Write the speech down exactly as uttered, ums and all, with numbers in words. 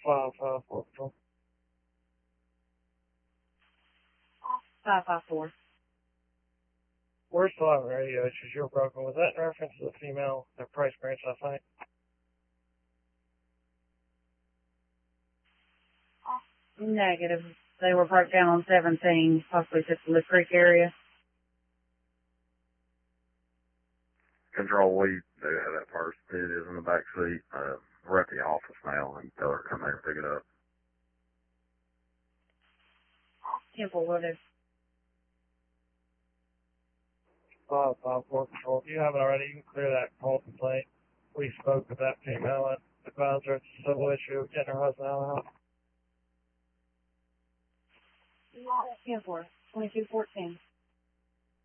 five five four four. five five four. We're still having radio issues. You're broken. Was that in reference to the female at Price Branch last night? Negative. They were broke down on seventeen, possibly just the Creek area. Control, we do have that purse. It is in the back seat. Uh, we're at the office now, and tell her to come there and pick it up. Temple, will do. five five four Control. If you haven't already, you can clear that call complaint. We spoke with that female and advised her it's a civil issue of getting her husband out of the house. ten four, twenty-two fourteen.